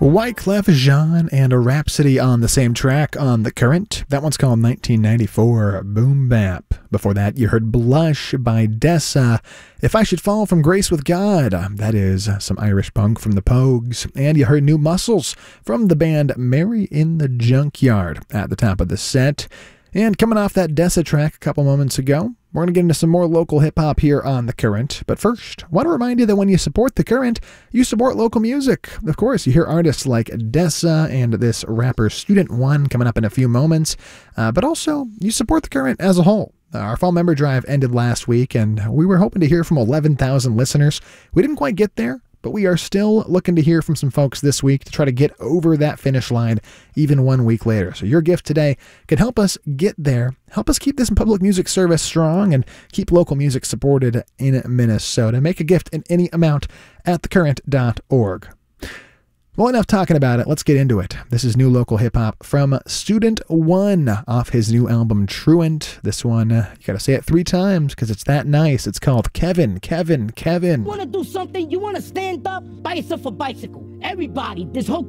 Wyclef Jean and a Rhapsody on the same track on The Current. That one's called 1994 Boom Bap. Before that, you heard Blush by Dessa. If I Should Fall from Grace with God. That is some Irish punk from the Pogues. And you heard New Muscles from the band Mary in the Junkyard at the top of the set. And coming off that Dessa track a couple moments ago, we're going to get into some more local hip-hop here on The Current. But first, I want to remind you that when you support The Current, you support local music. Of course, you hear artists like Dessa and this rapper Student One coming up in a few moments. But also, you support The Current as a whole. Our fall member drive ended last week, and we were hoping to hear from 11,000 listeners. We didn't quite get there, but we are still looking to hear from some folks this week to try to get over that finish line even 1 week later. So your gift today can help us get there, help us keep this public music service strong, and keep local music supported in Minnesota. Make a gift in any amount at thecurrent.org. Well, enough talking about it. Let's get into it. This is new local hip-hop from Student One off his new album, Truant. This one, you gotta say it 3 times because it's that nice. It's called Kevin, Kevin, Kevin. You wanna do something? You wanna stand up? Buy yourself a bicycle. Everybody, this whole